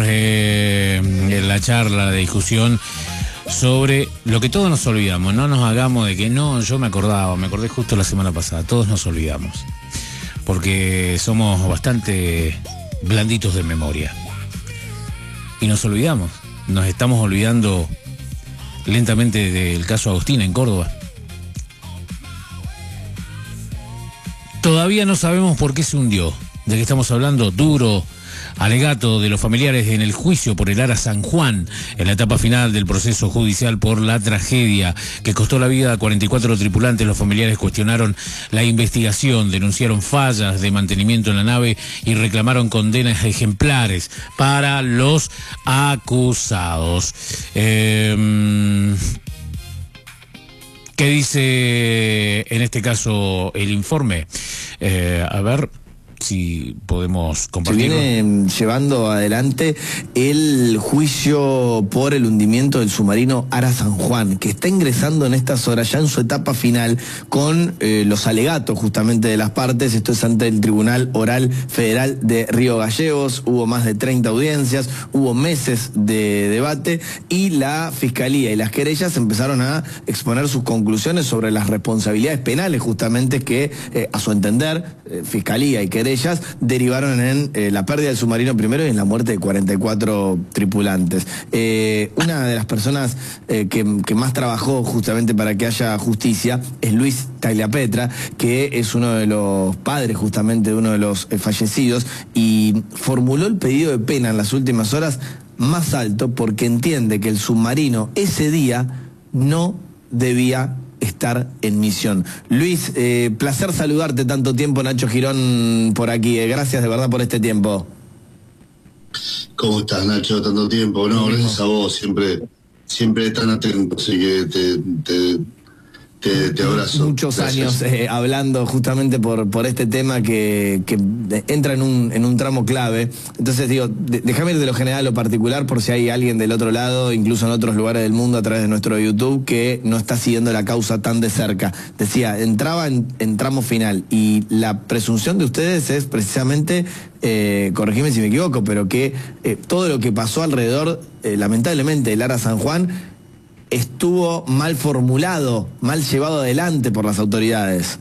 En la charla, la discusión sobre lo que todos nos olvidamos. No nos hagamos de que no, yo me acordé justo la semana pasada. Todos nos olvidamos porque somos bastante blanditos de memoria y nos olvidamos. Nos estamos olvidando lentamente del caso Agustina en Córdoba. Todavía no sabemos por qué se hundió. ¿De qué estamos hablando? Duro alegato de los familiares en el juicio por el Ara San Juan, en la etapa final del proceso judicial por la tragedia que costó la vida a 44 tripulantes. Los familiares cuestionaron la investigación, denunciaron fallas de mantenimiento en la nave y reclamaron condenas ejemplares para los acusados. ¿Qué dice en este caso el informe? A ver si podemos compartirlo. Se viene llevando adelante el juicio por el hundimiento del submarino Ara San Juan, que está ingresando en estas horas ya en su etapa final con los alegatos justamente de las partes. Esto es ante el Tribunal Oral Federal de Río Gallegos. Hubo más de 30 audiencias, hubo meses de debate y la Fiscalía y las querellas empezaron a exponer sus conclusiones sobre las responsabilidades penales justamente que, a su entender, Fiscalía y querellas derivaron en la pérdida del submarino primero y en la muerte de 44 tripulantes. Una de las personas que más trabajó justamente para que haya justicia es Luis Tagliapetra, que es uno de los padres justamente de uno de los fallecidos, y formuló el pedido de pena en las últimas horas más alto porque entiende que el submarino ese día no debía estar en misión. Luis, placer saludarte tanto tiempo. Nacho Girón por aquí. Gracias de verdad por este tiempo. ¿Cómo estás, Nacho? Tanto tiempo. No, gracias a vos, siempre tan atento, así que te abrazo. Muchos gracias. años hablando justamente por este tema que entra en un tramo clave. Entonces digo, déjame ir de lo general a lo particular por si hay alguien del otro lado, incluso en otros lugares del mundo a través de nuestro YouTube, que no está siguiendo la causa tan de cerca. Decía, entraba en tramo final y la presunción de ustedes es precisamente, corregime si me equivoco, pero que todo lo que pasó alrededor, lamentablemente, del Ara San Juan, estuvo mal formulado, mal llevado adelante por las autoridades.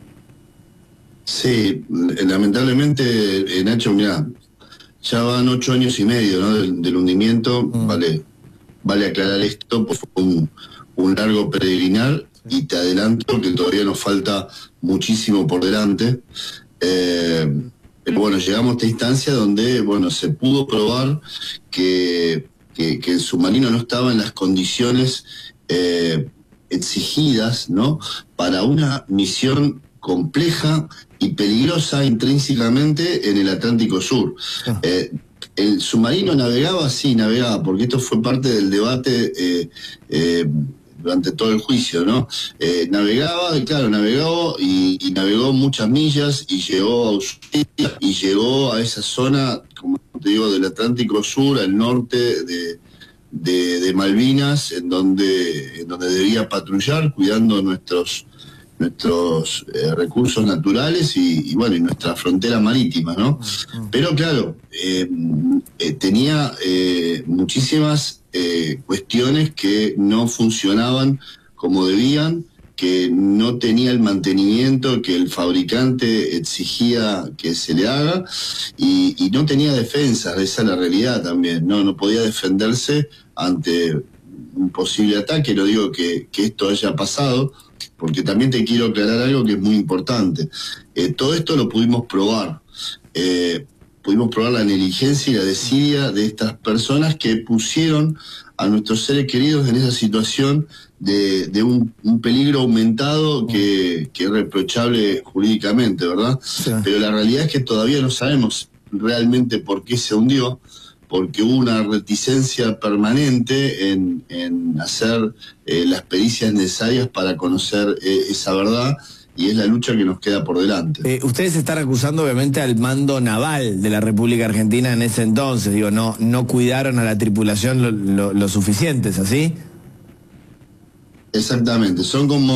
Sí, lamentablemente, Nacho, mirá, ya van 8 años y medio, ¿no? del hundimiento. Vale aclarar esto, pues fue un largo peregrinar, y te adelanto que todavía nos falta muchísimo por delante. Pero bueno, llegamos a esta instancia donde, bueno, se pudo probar que el submarino no estaba en las condiciones exigidas, ¿no?, para una misión compleja y peligrosa intrínsecamente en el Atlántico Sur. El submarino navegaba, sí, navegaba, porque esto fue parte del debate durante todo el juicio, ¿no? Navegaba, y claro, navegó y navegó muchas millas y llegó a Ushuaia y llegó a esa zona, como te digo, del Atlántico Sur, al norte de Malvinas, en donde debía patrullar, cuidando nuestros recursos naturales y bueno, y nuestra frontera marítima, ¿no? Pero claro, tenía muchísimas cuestiones que no funcionaban como debían, que no tenía el mantenimiento que el fabricante exigía que se le haga, y no tenía defensas. Esa es la realidad también, no podía defenderse ante un posible ataque. No digo que esto haya pasado, porque también te quiero aclarar algo que es muy importante. Todo esto lo pudimos probar. Pudimos probar la negligencia y la desidia de estas personas que pusieron a nuestros seres queridos en esa situación de un peligro aumentado que es reprochable jurídicamente, ¿verdad? Sí. Pero la realidad es que todavía no sabemos realmente por qué se hundió, porque hubo una reticencia permanente en hacer las pericias necesarias para conocer esa verdad, y es la lucha que nos queda por delante. Ustedes están acusando obviamente al mando naval de la República Argentina en ese entonces, digo, no cuidaron a la tripulación lo suficiente, ¿es así? Exactamente, son como